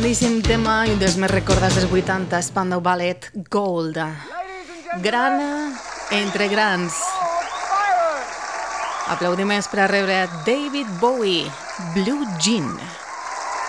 grandíssim tema i un dels més recordats dels 80, Spandau Ballet, Gold. Gran entre grans. Aplaudiments per a rebre David Bowie, Blue Jean.